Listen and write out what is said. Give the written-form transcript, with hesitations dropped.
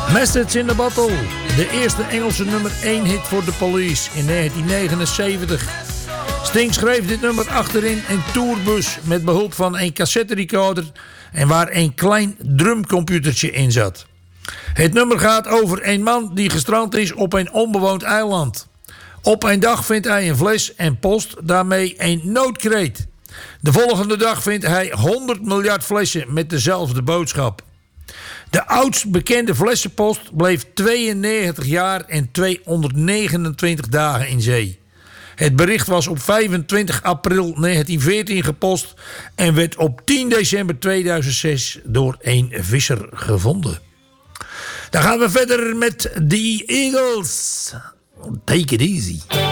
Message in the Bottle. De eerste Engelse nummer 1 hit voor The Police in 1979. Sting schreef dit nummer achterin een tourbus met behulp van een cassetterecorder en waar een klein drumcomputertje in zat. Het nummer gaat over een man die gestrand is op een onbewoond eiland. Op een dag vindt hij een fles en post daarmee een noodkreet. De volgende dag vindt hij 100 miljard flessen met dezelfde boodschap. De oudst bekende flessenpost bleef 92 jaar en 229 dagen in zee. Het bericht was op 25 april 1914 gepost en werd op 10 december 2006 door een visser gevonden. Dan gaan we verder met The Eagles. Take it easy.